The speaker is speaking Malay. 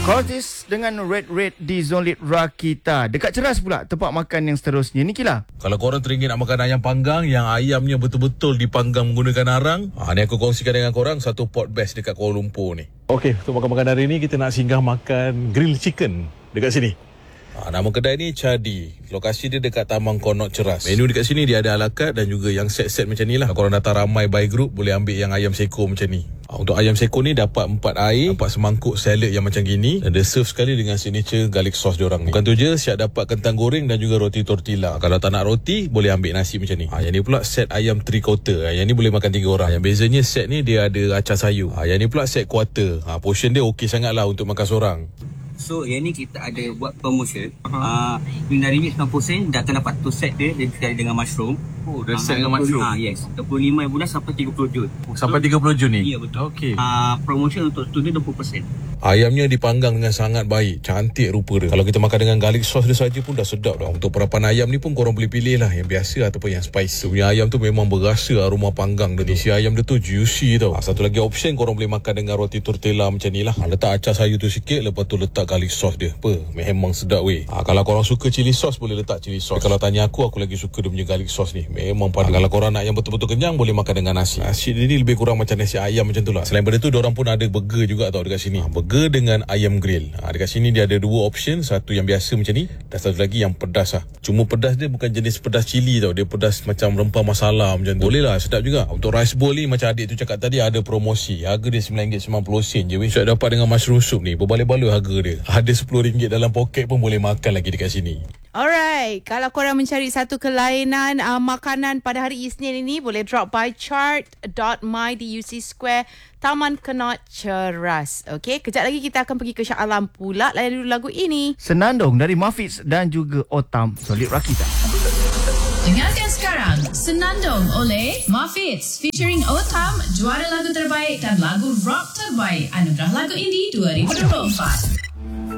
Curtis dengan Red di Zonlit Rakita. Dekat Ceras pula tempat makan yang seterusnya. Ni Kila. Kalau korang teringin nak makan ayam panggang yang ayamnya betul-betul dipanggang menggunakan arang, ni aku kongsikan dengan korang satu pot best dekat Kuala Lumpur ni. Okey, untuk makan-makan hari ni kita nak singgah makan grill chicken dekat sini. Nama kedai ni Chadi. Lokasi dia dekat Taman Konot Ceras. Menu dekat sini dia ada ala carte dan juga yang set-set macam ni lah. Kalau korang datang ramai by group, boleh ambil yang ayam seko macam ni. Untuk ayam seko ni dapat 4 air, dapat semangkuk salad yang macam gini, dan dia serve sekali dengan signature garlic sauce diorang ni. Bukan tu je, siap dapat kentang goreng dan juga roti tortilla. Kalau tak nak roti, boleh ambil nasi macam ni. Yang ni pula set ayam 3 quarter. Yang ni boleh makan 3 orang. Yang bezanya set ni dia ada acar sayur. Yang ni pula set quarter. Portion dia okey sangat lah untuk makan seorang. So yang ni kita ada buat promotion. Dari ni 90 sen dah akan dapat 2 set dia sekali dengan mushroom. Oh, dah set dengan mushroom. Yes. 25 bulan sampai 30 Jun. Sampai 30 Jun ni? Ya, betul. Okey. Promotion untuk student 20%. Ayamnya dipanggang dengan sangat baik. Cantik rupa dia. Kalau kita makan dengan garlic sauce dia saja pun dah sedap dah. Untuk perapan ayam ni pun korang boleh pilih lah, yang biasa ataupun yang spicy. Dia punya ayam tu memang berasa aroma panggang dia. Isi ayam dia tu juicy tau. Satu lagi option korang boleh makan dengan roti tortilla macam ni lah. Letak acar sayur tu sikit, lepas tu letak garlic sauce dia. Memang sedap weh. Kalau korang suka chili sauce, boleh letak chili sauce. Kalau tanya aku lagi suka dia punya garlic sauce ni. Memang paling. Kalau korang nak yang betul-betul kenyang, boleh makan dengan nasi. Nasi dia ni lebih kurang macam nasi ayam macam tu lah. Selain daripada tu, diorang pun ada burger juga tau dekat sini. Burger dengan ayam grill. Dekat sini dia ada 2 option. Satu yang biasa macam ni, dan satu lagi yang pedas lah. Cuma pedas dia bukan jenis pedas cili tau. Dia pedas macam rempah masala macam tu. Boleh lah, sedap juga. Untuk rice bowl ni, macam adik tu cakap tadi, ada promosi. Harga dia RM9.90 je weh. Siap dapat dengan mushroom soup ni. Berbaloi-baloi harga dia. Ada RM10 dalam poket pun boleh makan lagi dekat sini. Alright, kalau korang mencari satu kelainan makanan pada hari Isnin ini, boleh drop by chart.my di UC Square, Taman Konot Ceras. Okey, kejap lagi kita akan pergi ke Shah Alam pula. Layan dulu lagu ini. Senandung dari Mafiz dan juga Otam Zonlit Rakita. Dengarkan sekarang Senandung oleh Mafiz featuring Otam, juara lagu terbaik dan lagu rock terbaik Anugerah Lagu Indie 2024.